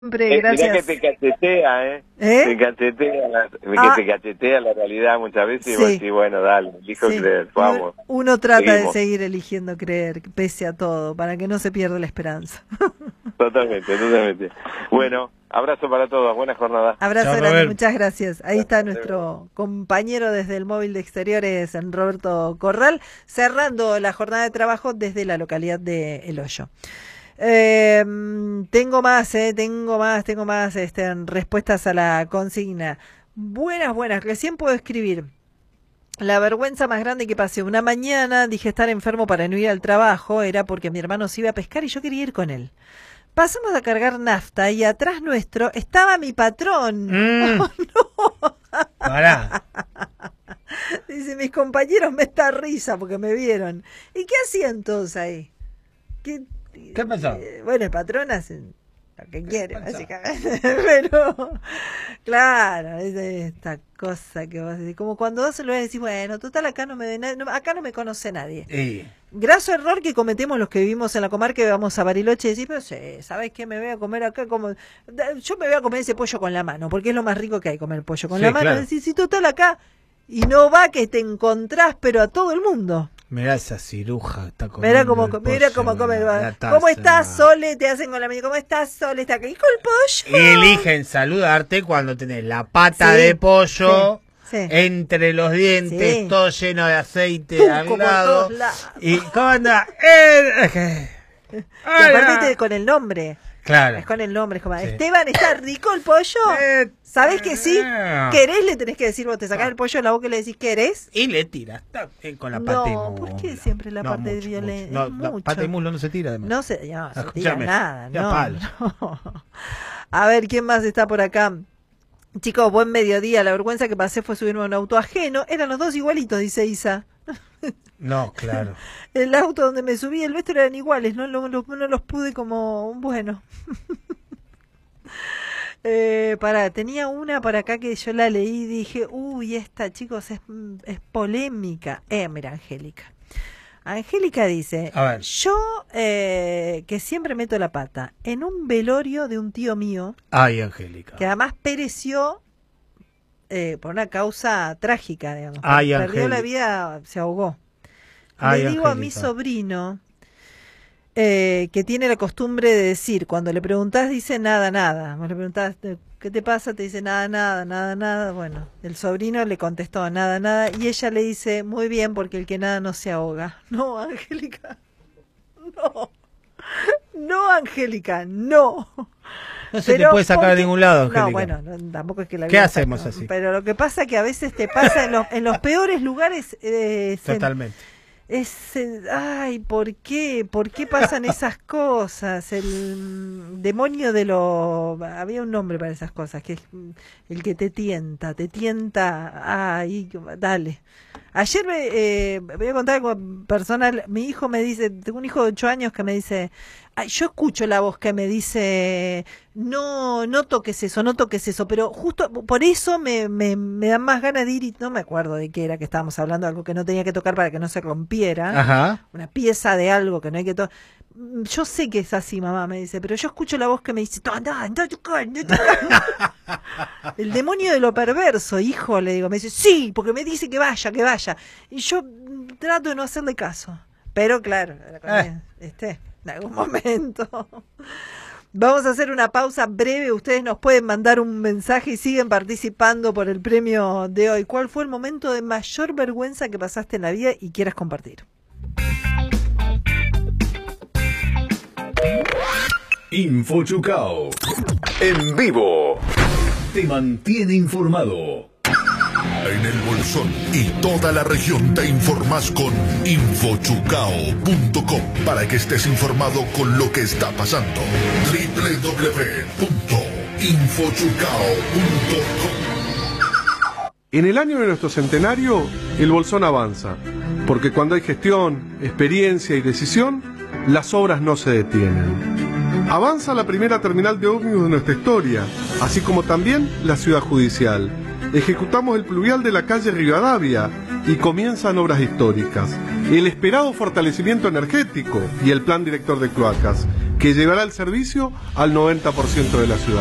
Siempre, Mirá que gracias. te cachetea, Te cachetea, que te cachetea la realidad muchas veces y vos Sí, decís, bueno, dale, elijo sí. creer, vamos. Uno trata Seguimos. de seguir eligiendo creer, pese a todo, para que no se pierda la esperanza. Totalmente. Bueno, abrazo para todos, buena jornada. Abrazo Chao, grande, Robert. muchas gracias. Ahí está nuestro compañero desde el móvil de exteriores, Roberto Corral, cerrando la jornada de trabajo desde la localidad de El Hoyo. Tengo más, respuestas a la consigna. Buenas, recién puedo escribir. La vergüenza más grande que pasé una mañana, dije estar enfermo para no ir al trabajo, era porque mi hermano se iba a pescar y yo quería ir con él. Pasamos a cargar nafta y atrás nuestro estaba mi patrón. ¡Oh, no! Pará. Dice, mis compañeros me está risa porque me vieron. ¿Y qué hacían todos ahí? ¿Qué pasó? Bueno, el patrón hace lo que quiere, básicamente. Pero, claro, es esta cosa que vos decís. Como cuando vos se lo decís, bueno, total, acá no me ve nadie, acá no me conoce nadie. Graso error que cometemos los que vivimos en la comarca y vamos a Bariloche y decís, pero sí, ¿sabes qué? Me voy a comer acá como... Yo me voy a comer ese pollo con la mano, porque es lo más rico que hay, comer pollo con la mano. Claro. Decís, sí, total, acá... Y no va que te encontrás, pero a todo el mundo. Mirá esa ciruja que está comiendo. Mira cómo come. ¿Cómo estás, Sole? Te hacen con la mano. ¿Cómo estás, Sole? Está aquí con el pollo. Y eligen saludarte cuando tenés la pata de pollo entre los dientes, todo lleno de aceite al lado. ¿Y cómo anda? Y aparte con el nombre. Claro. Es con el nombre, es como, Esteban, ¿está rico el pollo? ¿Sabés que sí? ¿Querés? Le tenés que decir, vos te sacás el pollo de la boca y le decís, ¿querés? Y le tiras con la pata y muslo. No, ¿por qué siempre la parte de violencia? No, la pata y muslo no se tira además. No se tira nada, no. A ver, ¿quién más está por acá? Chicos, buen mediodía. La vergüenza que pasé fue subirme a un auto ajeno. Eran los dos igualitos, dice Isa. No, claro. El auto donde me subí y el nuestro eran iguales, no los pude como, bueno. Tenía una para acá que yo la leí y dije, uy, esta, chicos, es polémica. Mira, Angélica. Angélica dice, yo que siempre meto la pata en un velorio de un tío mío. Ay, Angélica. Que además pereció por una causa trágica, digamos. Ay, perdió la vida, se ahogó. Le digo a mi sobrino que tiene la costumbre de decir, cuando le preguntás, dice nada. Vos le preguntás, ¿qué te pasa? Te dice nada. Bueno, el sobrino le contestó nada. Y ella le dice, muy bien, porque el que nada no se ahoga. No, Angélica. No, Angélica, no. No se te puede sacar de ningún lado, Angélica. No, bueno, tampoco es que la ¿Qué hacemos así? Pero lo que pasa es que a veces te pasa en los peores lugares. Totalmente. Ay, ¿por qué? ¿Por qué pasan esas cosas? El demonio de había un nombre para esas cosas, que es el que te tienta, ay, dale. Ayer voy a contar algo personal, mi hijo me dice, tengo un hijo de 8 años que me dice, ay, yo escucho la voz que me dice, no toques eso, pero justo por eso me dan más ganas de ir y no me acuerdo de qué era que estábamos hablando, algo que no tenía que tocar para que no se rompiera, una pieza de algo que no hay que tocar. Yo sé que es así, mamá, me dice, pero yo escucho la voz que me dice, no tocar. El demonio de lo perverso, hijo, le digo, me dice, sí, porque me dice que vaya. Y yo trato de no hacerle caso. Pero claro, en algún momento. Vamos a hacer una pausa breve. Ustedes nos pueden mandar un mensaje y siguen participando por el premio de hoy. ¿Cuál fue el momento de mayor vergüenza que pasaste en la vida y quieras compartir? Infochucao. En vivo. Te mantiene informado. En el Bolsón y toda la región te informas con infochucao.com para que estés informado con lo que está pasando. www.infochucao.com. En el año de nuestro centenario, el Bolsón avanza, porque cuando hay gestión, experiencia y decisión, las obras no se detienen. Avanza la primera terminal de ómnibus de nuestra historia, así como también la ciudad judicial. Ejecutamos el pluvial de la calle Rivadavia y comienzan obras históricas. El esperado fortalecimiento energético y el plan director de cloacas, que llevará el servicio al 90% de la ciudad.